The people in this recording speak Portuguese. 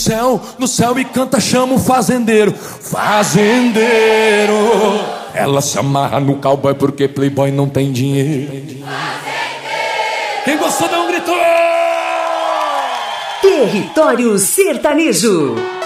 No céu e canta, chama o fazendeiro. Fazendeiro. Ela se amarra no cowboy porque playboy não tem dinheiro. Quem gostou dá um grito. Território Sertanejo.